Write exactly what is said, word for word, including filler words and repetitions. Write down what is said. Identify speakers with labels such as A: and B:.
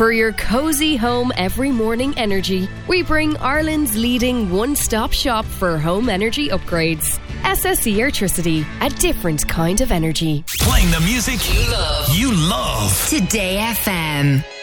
A: For your cosy home every morning energy, we bring Ireland's leading one-stop shop for home energy upgrades. S S E Airtricity, a different kind of energy.
B: Playing the music you love. You love.
C: Today F M.